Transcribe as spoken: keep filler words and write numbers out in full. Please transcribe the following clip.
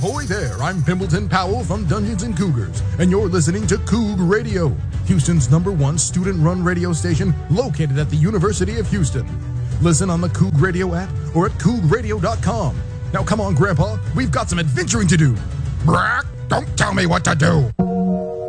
Ahoy there, I'm Pimbleton Powell from Dungeons and Cougars, and you're listening to Coug Radio, Houston's number one student-run radio station located at the University of Houston. Listen on the Coug Radio app or at coug radio dot com. Now come on, Grandpa, we've got some adventuring to do. Brack, don't tell me what to do.